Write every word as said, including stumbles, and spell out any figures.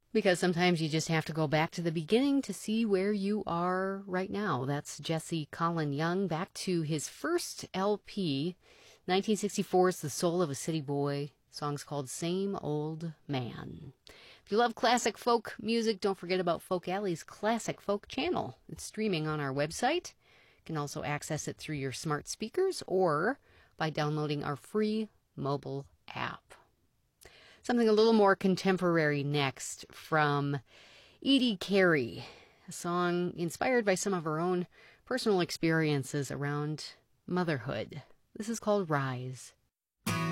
Because sometimes you just have to go back to the beginning to see where you are right now. That's Jesse Colin Young, back to his first L P, nineteen sixty-four's The Soul of a City Boy. The song's called Same Old Man. If you love classic folk music, don't forget about Folk Alley's Classic Folk channel. It's streaming on our website. You can also access it through your smart speakers or by downloading our free mobile app. Something a little more contemporary next from Edie Carey, a song inspired by some of her own personal experiences around motherhood. This is called Rise.